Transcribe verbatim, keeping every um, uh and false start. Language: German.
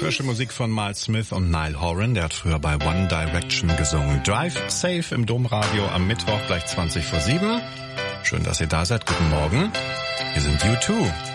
Frische Musik von Miles Smith und Niall Horan, der hat früher bei One Direction gesungen. Drive Safe im Domradio am Mittwoch gleich zwanzig vor sieben. Schön, dass ihr da seid. Guten Morgen. Wir sind U zwei.